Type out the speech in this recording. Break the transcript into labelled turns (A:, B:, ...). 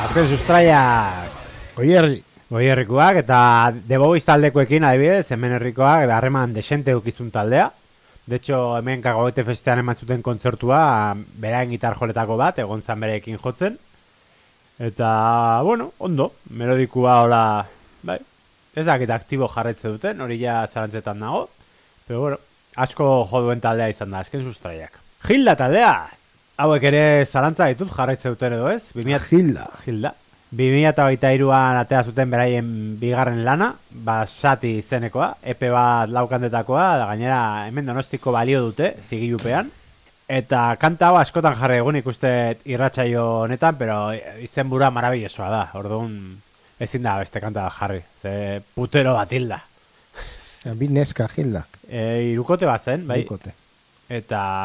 A: Azken sustraiak Goierrikoak eta The Boys taldekoekin adibidez, hemen herrikoak da harreman desente ukizun taldea. De hecho, hemen Kagabete festean eman zuten kontzertua, beraen gitar joletako bat, egon zan berekin jotzen. Eta, bueno, ondo, melodikua hola, bai, ez dakit aktibo jarretze duten, hori ja zarantzetan nago. Pero bueno, asko joduen taldea izan da, azken sustraiak. Gilda taldea! Hauek ere zarantza ditut jarretze duten edo ez? Gilda. 2023an atea zuten beraien bigarren lana, Sati izenekoa, EP bat laukandetakoa, da gainera hemen Donostiko balio dute, zigilupean. Eta kanta hau askotan jarri egun ikuste irratsaio honetan, pero izenburua marabillosoa da, orduan ezin da beste kanta jarri, ze putero bat hilda.
B: Bi neska hildak.
A: Hirukote bat zen, bai.
B: Hirukote.
A: Eta